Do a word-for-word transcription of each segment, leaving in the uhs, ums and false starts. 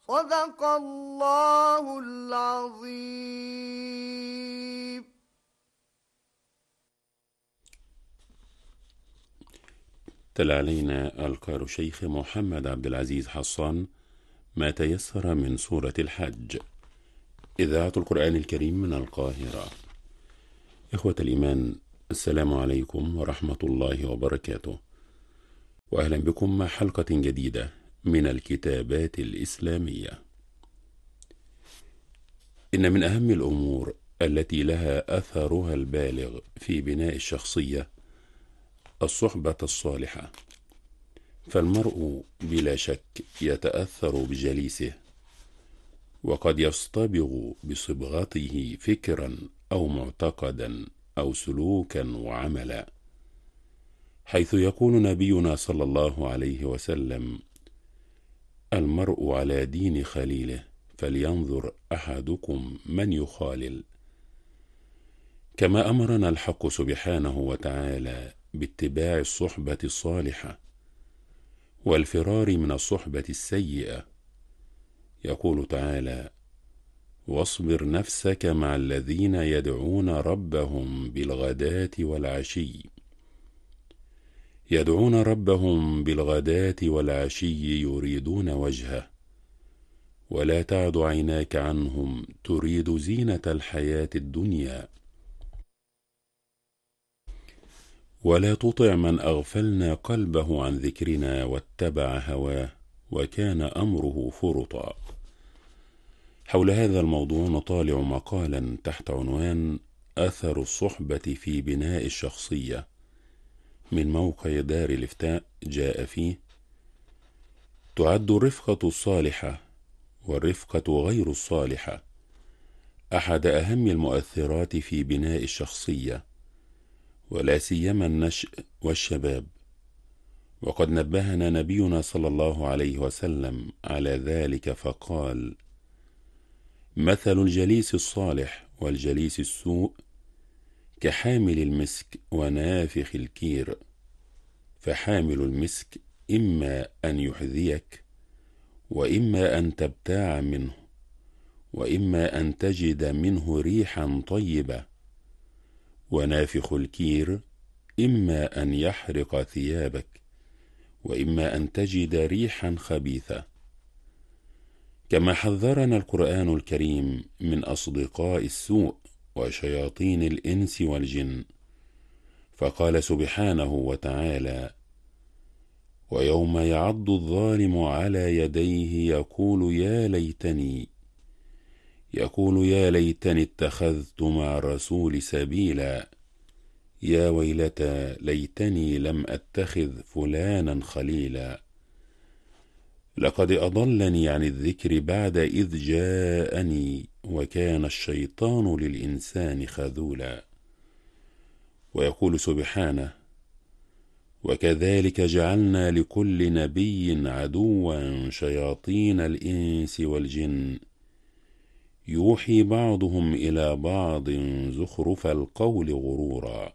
صدق الله العظيم. تلا علينا القار شيخ محمد عبد العزيز حصان ما تيسر من سورة الحج، إذاعة القرآن الكريم من القاهرة. إخوة الإيمان، السلام عليكم ورحمة الله وبركاته، وأهلا بكم مع حلقة جديدة من الكتابات الإسلامية. إن من أهم الأمور التي لها أثرها البالغ في بناء الشخصية الصحبة الصالحة، فالمرء بلا شك يتأثر بجليسه، وقد يصطبغ بصبغته فكرا أو معتقدا أو سلوكا وعملا، حيث يقول نبينا صلى الله عليه وسلم: المرء على دين خليله فلينظر أحدكم من يخالل. كما أمرنا الحق سبحانه وتعالى باتباع الصحبة الصالحة والفرار من الصحبة السيئة، يقول تعالى: واصبر نفسك مع الذين يدعون ربهم بالغداة والعشي يدعون ربهم بالغداة والعشي يريدون وجهه، ولا تعد عيناك عنهم تريد زينة الحياة الدنيا، ولا تطع من أغفلنا قلبه عن ذكرنا واتبع هواه وكان أمره فرطا. حول هذا الموضوع نطالع مقالا تحت عنوان أثر الصحبة في بناء الشخصية من موقع دار الإفتاء. جاء فيه: تعد الرفقة الصالحة والرفقة غير الصالحة أحد أهم المؤثرات في بناء الشخصية، ولا سيما النشء والشباب، وقد نبهنا نبينا صلى الله عليه وسلم على ذلك فقال: مثل الجليس الصالح والجليس السوء كحامل المسك ونافخ الكير، فحامل المسك إما أن يحذيك، وإما أن تبتاع منه، وإما أن تجد منه ريحا طيبة، ونافخ الكير إما أن يحرق ثيابك، وإما أن تجد ريحا خبيثة. كما حذرنا القرآن الكريم من أصدقاء السوء وشياطين الإنس والجن، فقال سبحانه وتعالى: ويوم يعض الظالم على يديه يقول يا ليتني يقول يا ليتني اتخذت مع الرسول سبيلا، يا ويلتى ليتني لم أتخذ فلانا خليلا، لقد أضلني عن الذكر بعد إذ جاءني وكان الشيطان للإنسان خذولا. ويقول سبحانه: وكذلك جعلنا لكل نبي عدوا شياطين الإنس والجن يوحي بعضهم إلى بعض زخرف القول غرورا.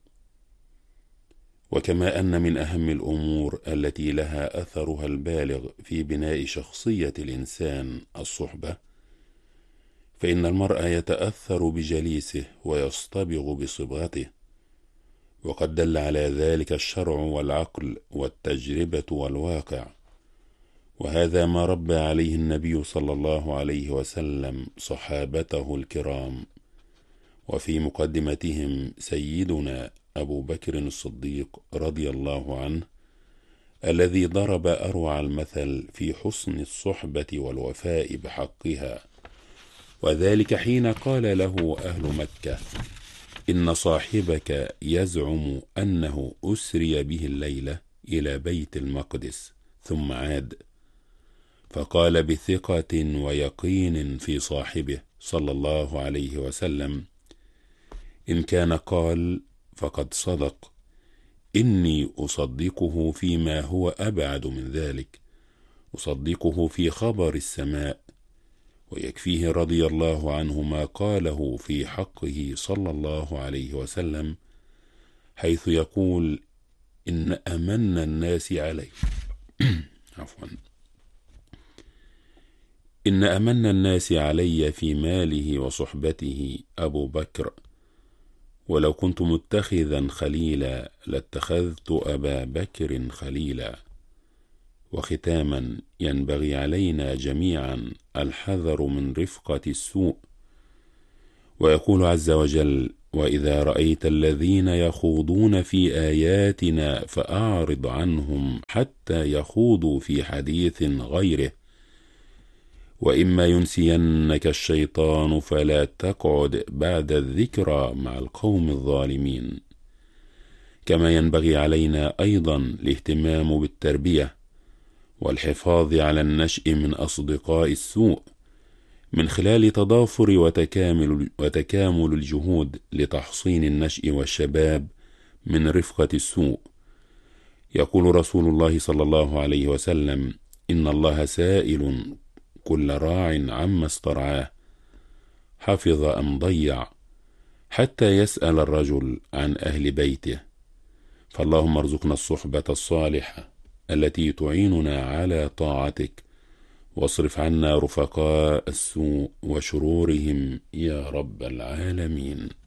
وكما أن من أهم الأمور التي لها أثرها البالغ في بناء شخصية الإنسان الصحبة، فإن المرء يتأثر بجليسه ويصطبغ بصبغته، وقد دل على ذلك الشرع والعقل والتجربة والواقع، وهذا ما ربى عليه النبي صلى الله عليه وسلم صحابته الكرام، وفي مقدمتهم سيدنا أبو بكر الصديق رضي الله عنه، الذي ضرب أروع المثل في حسن الصحبة والوفاء بحقها، وذلك حين قال له أهل مكة: إن صاحبك يزعم أنه أسري به الليلة إلى بيت المقدس ثم عاد، فقال بثقة ويقين في صاحبه صلى الله عليه وسلم: إن كان قال فقد صدق، إني أصدقه فيما هو أبعد من ذلك، أصدقه في خبر السماء، ويكفيه رضي الله عنه ما قاله في حقه صلى الله عليه وسلم، حيث يقول: إن أمن الناس علي عفوا إن أمن الناس علي في ماله وصحبته أبو بكر، ولو كنت متخذا خليلا لاتخذت أبا بكر خليلا. وختاما، ينبغي علينا جميعا الحذر من رفقة السوء. ويقول عز وجل: وإذا رأيت الذين يخوضون في آياتنا فأعرض عنهم حتى يخوضوا في حديث غيره، وإما ينسينك الشيطان فلا تقعد بعد الذكرى مع القوم الظالمين. كما ينبغي علينا أيضا الاهتمام بالتربية والحفاظ على النشء من أصدقاء السوء، من خلال تضافر وتكامل, وتكامل الجهود لتحصين النشء والشباب من رفقة السوء. يقول رسول الله صلى الله عليه وسلم: إن الله سائل كل راع عما استرعاه حفظ أم ضيع، حتى يسأل الرجل عن أهل بيته. فاللهم ارزقنا الصحبة الصالحة التي تعيننا على طاعتك، واصرف عنا رفقاء السوء وشرورهم يا رب العالمين.